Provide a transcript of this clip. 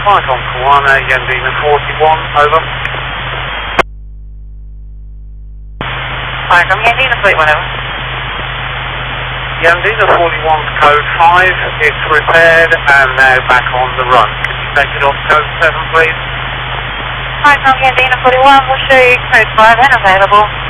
Flight on Kiwana, Yandina 41, over. Flight on Yandina 41, over. Yandina 41's code 5, it's repaired and now back on the run. Can you take it off code 7, please? Flight on Yandina 41, we'll show you code 5 and available.